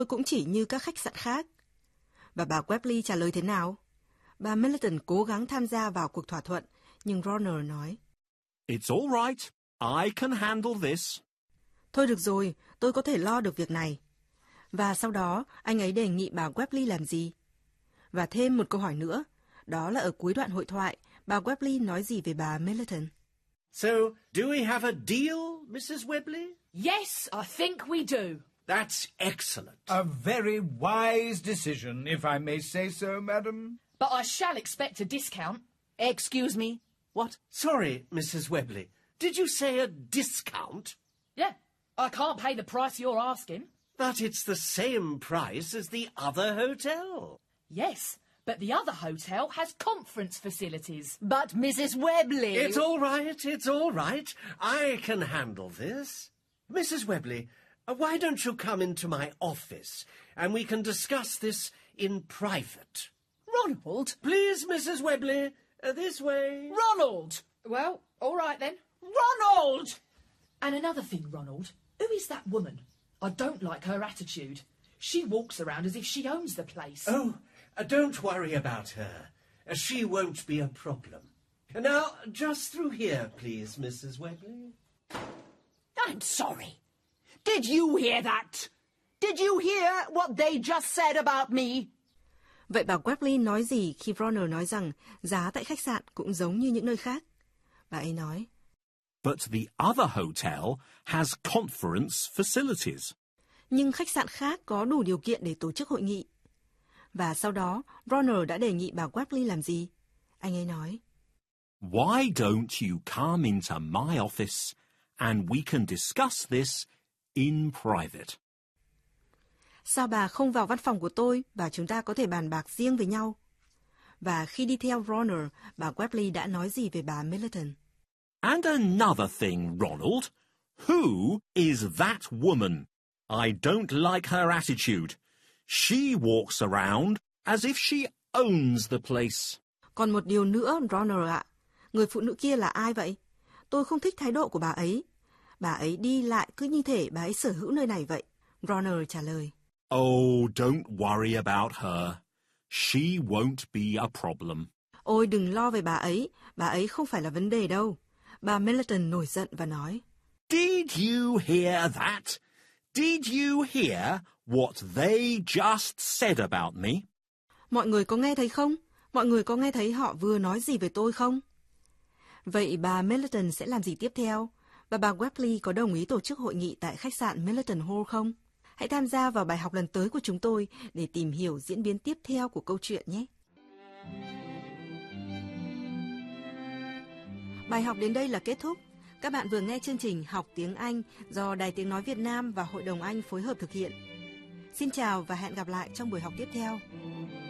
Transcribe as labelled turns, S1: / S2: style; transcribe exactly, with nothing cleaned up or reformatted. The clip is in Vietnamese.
S1: Tôi cũng chỉ như các khách sạn khác. Và bà Webley trả lời thế nào? Bà Middleton cố gắng tham gia vào cuộc thỏa thuận, nhưng Ronald nói,
S2: It's all right. I can handle this.
S1: Thôi được rồi, tôi có thể lo được việc này. Và sau đó, anh ấy đề nghị bà Webley làm gì? Và thêm một câu hỏi nữa, đó là ở cuối đoạn hội thoại, bà Webley nói gì về bà Middleton?
S3: So, do we have a deal, missus Webley?
S4: Yes, I think we do.
S3: That's excellent.
S5: A very wise decision, if I may say so, madam.
S4: But I shall expect a discount.
S3: Excuse me? What? Sorry, missus Webley. Did you say a discount?
S4: Yeah, I can't pay the price you're asking.
S3: But it's the same price as the other hotel.
S4: Yes, but the other hotel has conference facilities.
S6: But Missus Webley...
S3: It's all right, it's all right. I can handle this. missus Webley, uh, why don't you come into my office and we can discuss this in private?
S4: Ronald?
S3: Please, missus Webley, uh, this way.
S4: Ronald! Well, all right then. Ronald! And another thing, Ronald, who is that woman? I don't like her attitude. She walks around as if she owns the place.
S3: Oh, uh, don't worry about her. Uh, she won't be a problem. Now, just through here, please, missus Webley.
S6: I'm sorry. Did you hear that? Did you hear what they just said about me?
S1: Vậy bà Webley nói gì khi Ronald nói rằng giá tại khách sạn cũng giống như những nơi khác? Bà ấy nói,
S2: But the other hotel has conference facilities.
S1: Nhưng khách sạn khác có đủ điều kiện để tổ chức hội nghị. Và sau đó, Ronald đã đề nghị bà Webley làm gì? Anh ấy nói,
S2: Why don't you come into my office and we can discuss this in private?
S1: Sao bà không vào văn phòng của tôi và chúng ta có thể bàn bạc riêng với nhau? Và khi đi theo Ronald, bà Webley đã nói gì về bà Middleton?
S2: And another thing, Ronald. Who is that woman? I don't like her attitude. She walks around as if she owns the place.
S1: Còn một điều nữa, Ronald ạ. Người phụ nữ kia là ai vậy? Tôi không thích thái độ của bà ấy. Bà ấy đi lại cứ như thể bà ấy sở hữu nơi này vậy. Ronald trả lời.
S2: Oh, don't worry about her. She won't be a problem.
S1: Ôi đừng lo về bà ấy. Bà ấy không phải là vấn đề đâu. Bà Middleton nổi giận và nói.
S2: Did you hear that? Did you hear what they just said about me?
S1: Mọi người có nghe thấy không? Mọi người có nghe thấy họ vừa nói gì về tôi không? Vậy bà Middleton sẽ làm gì tiếp theo? Và bà Webley có đồng ý tổ chức hội nghị tại khách sạn Middleton Hall không? Hãy tham gia vào bài học lần tới của chúng tôi để tìm hiểu diễn biến tiếp theo của câu chuyện nhé. Bài học đến đây là kết thúc. Các bạn vừa nghe chương trình Học tiếng Anh do Đài Tiếng Nói Việt Nam và Hội đồng Anh phối hợp thực hiện. Xin chào và hẹn gặp lại trong buổi học tiếp theo.